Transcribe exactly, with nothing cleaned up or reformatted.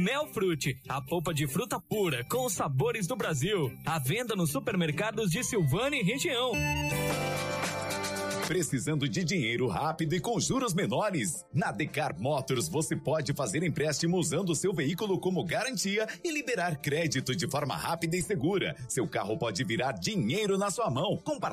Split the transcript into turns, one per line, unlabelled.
Mel Frute, a polpa de fruta pura com os sabores do Brasil. À venda nos supermercados de Silvânia e região.
Precisando de dinheiro rápido e com juros menores? Na Decar Motors você pode fazer empréstimo usando o seu veículo como garantia e liberar crédito de forma rápida e segura. Seu carro pode virar dinheiro na sua mão, com